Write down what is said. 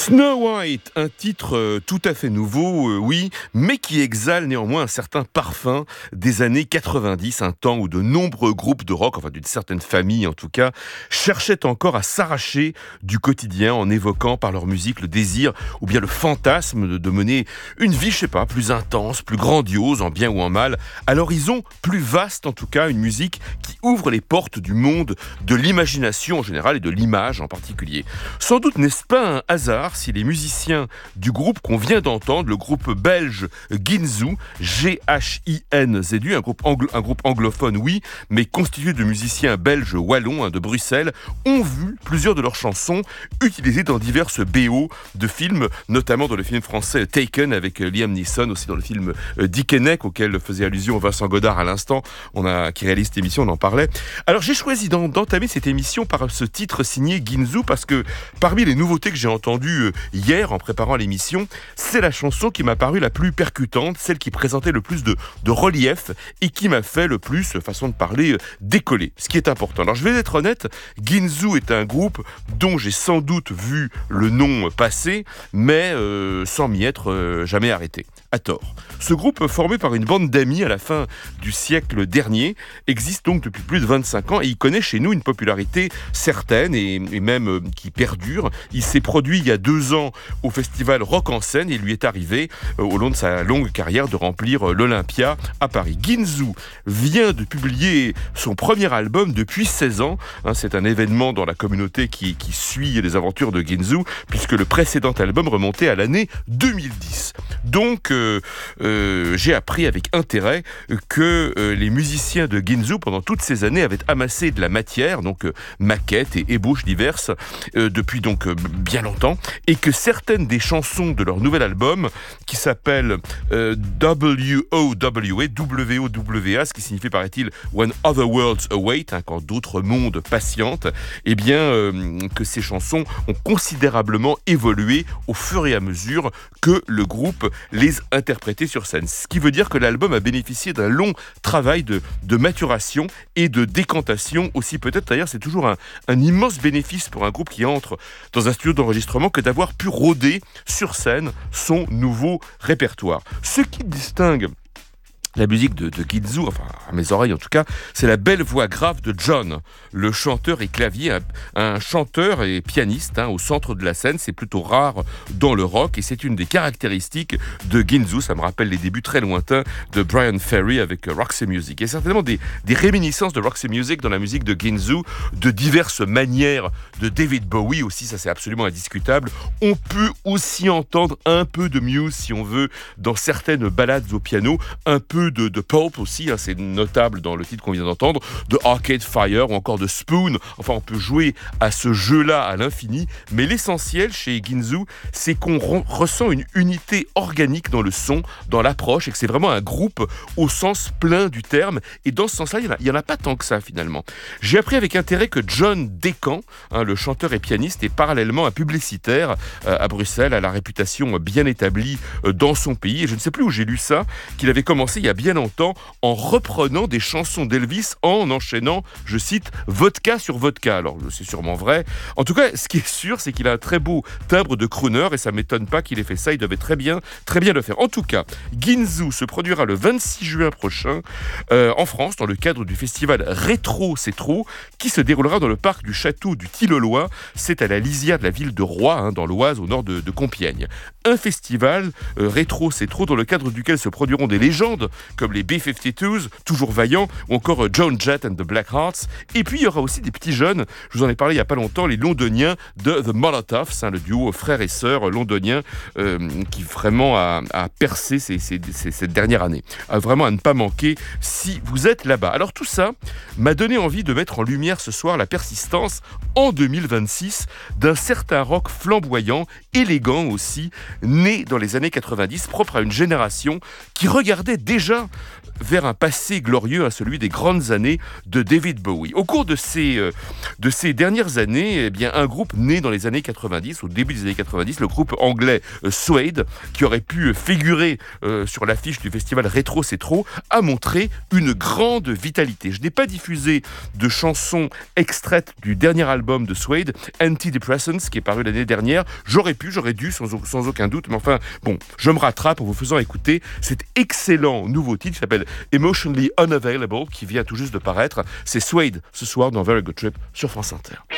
Snow White, un titre tout à fait nouveau, oui, mais qui exhale néanmoins un certain parfum des années 90, un temps où de nombreux groupes de rock, enfin d'une certaine famille en tout cas, cherchaient encore à s'arracher du quotidien en évoquant par leur musique le désir ou bien le fantasme de mener une vie, je sais pas, plus intense, plus grandiose, en bien ou en mal, à l'horizon plus vaste en tout cas, une musique qui ouvre les portes du monde de l'imagination en général et de l'image en particulier. Sans doute n'est-ce pas un hasard si les musiciens du groupe qu'on vient d'entendre, le groupe belge Ginzu, G-H-I-N-Z-U, un groupe anglophone, oui, mais constitué de musiciens belges wallons de Bruxelles, ont vu plusieurs de leurs chansons utilisées dans diverses BO de films, notamment dans le film français Taken avec Liam Neeson, aussi dans le film Dickeneck, auquel faisait allusion Vincent Godard à l'instant, qui réalise cette émission, on en parlait. Alors j'ai choisi d'entamer cette émission par ce titre signé Ginzu parce que parmi les nouveautés que j'ai entendues hier en préparant l'émission, c'est la chanson qui m'a paru la plus percutante, celle qui présentait le plus de relief et qui m'a fait le plus, façon de parler, décoller, ce qui est important. Alors je vais être honnête, Ginzu est un groupe dont j'ai sans doute vu le nom passer, mais sans m'y être jamais arrêté. À tort. Ce groupe, formé par une bande d'amis à la fin du siècle dernier, existe donc depuis plus de 25 ans et il connaît chez nous une popularité certaine et même qui perdure. Il s'est produit il y a 2 ans au festival Rock en Seine et il lui est arrivé, au long de sa longue carrière, de remplir l'Olympia à Paris. Ginzu vient de publier son premier album depuis 16 ans. C'est un événement dans la communauté qui suit les aventures de Ginzu, puisque le précédent album remontait à l'année 2010. Donc, j'ai appris avec intérêt que les musiciens de Ginzu, pendant toutes ces années, avaient amassé de la matière, donc maquettes et ébauches diverses, depuis donc bien longtemps, et que certaines des chansons de leur nouvel album, qui s'appelle WOWA, ce qui signifie, paraît-il, When Other Worlds Await, quand d'autres mondes patientent, eh bien, que ces chansons ont considérablement évolué au fur et à mesure que le groupe les interpréter sur scène. Ce qui veut dire que l'album a bénéficié d'un long travail de maturation et de décantation aussi. Peut-être d'ailleurs c'est toujours un immense bénéfice pour un groupe qui entre dans un studio d'enregistrement que d'avoir pu rôder sur scène son nouveau répertoire. Ce qui distingue la musique de Ginzu, enfin à mes oreilles en tout cas, c'est la belle voix grave de John, le chanteur et clavier, un chanteur et pianiste au centre de la scène. C'est plutôt rare dans le rock et c'est une des caractéristiques de Ginzu. Ça me rappelle les débuts très lointains de Brian Ferry avec Roxy Music. Il y a certainement des réminiscences de Roxy Music dans la musique de Ginzu, de diverses manières, de David Bowie aussi, ça c'est absolument indiscutable. On peut aussi entendre un peu de Muse si on veut dans certaines ballades au piano, un peu de Pulp aussi, c'est notable dans le titre qu'on vient d'entendre, de Arcade Fire ou encore de Spoon. Enfin, on peut jouer à ce jeu-là à l'infini, mais l'essentiel chez Ginzu, c'est qu'on ressent une unité organique dans le son, dans l'approche, et que c'est vraiment un groupe au sens plein du terme. Et dans ce sens-là, il n'y en a pas tant que ça finalement. J'ai appris avec intérêt que John Descamps, le chanteur et pianiste, est parallèlement un publicitaire à Bruxelles, à la réputation bien établie dans son pays. Et je ne sais plus où j'ai lu ça, qu'il avait commencé il y a bien longtemps en reprenant des chansons d'Elvis en enchaînant, je cite, vodka sur vodka. Alors c'est sûrement vrai. En tout cas, ce qui est sûr, c'est qu'il a un très beau timbre de crooner et ça m'étonne pas qu'il ait fait ça. Il devait très bien le faire. En tout cas, Ginzu se produira le 26 juin prochain en France dans le cadre du festival Rétro C'est Trop qui se déroulera dans le parc du château du Tilloloy. C'est à la lisière de la ville de Roye, dans l'Oise, au nord de Compiègne. Un festival Rétro C'est Trop dans le cadre duquel se produiront des légendes comme les B-52s, toujours vaillants, ou encore Joan Jett and the Blackhearts. Et puis il y aura aussi des petits jeunes, je vous en ai parlé il n'y a pas longtemps, les londoniens de The Molotovs, le duo frères et sœurs londoniens qui vraiment a percé cette dernière année. Vraiment à ne pas manquer si vous êtes là-bas. Alors tout ça m'a donné envie de mettre en lumière ce soir la persistance en 2026 d'un certain rock flamboyant, élégant aussi, né dans les années 90, propre à une génération qui regardait déjà déjà vers un passé glorieux, celui des grandes années de David Bowie. Au cours de ces dernières années, eh bien, un groupe né dans les années 90, au début des années 90, le groupe anglais Suede, qui aurait pu figurer sur l'affiche du festival Rétro C'est Trop, a montré une grande vitalité. Je n'ai pas diffusé de chansons extraites du dernier album de Suede, Antidepressants, qui est paru l'année dernière. J'aurais dû, sans aucun doute, mais enfin, bon, je me rattrape en vous faisant écouter cet excellent nouveau titre qui s'appelle Emotionally Unavailable, qui vient tout juste de paraître. C'est Suede ce soir dans Very Good Trip sur France Inter.